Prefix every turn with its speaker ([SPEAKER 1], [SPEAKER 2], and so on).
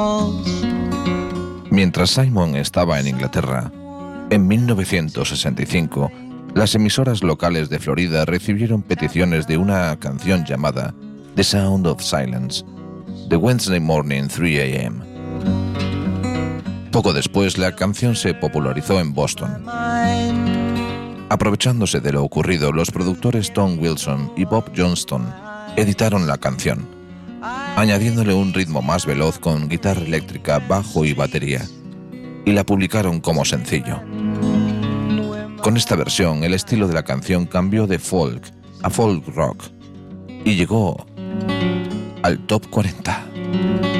[SPEAKER 1] Mientras Simon estaba en Inglaterra, en 1965, las emisoras locales de Florida recibieron peticiones de una canción llamada The Sound of Silence, The Wednesday Morning 3 a.m. Poco después, la canción se popularizó en Boston. Aprovechándose de lo ocurrido, los productores Tom Wilson y Bob Johnston editaron la canción, añadiéndole un ritmo más veloz con guitarra eléctrica, bajo y batería, y la publicaron como sencillo. Con esta versión, el estilo de la canción cambió de folk a folk rock y llegó al top 40.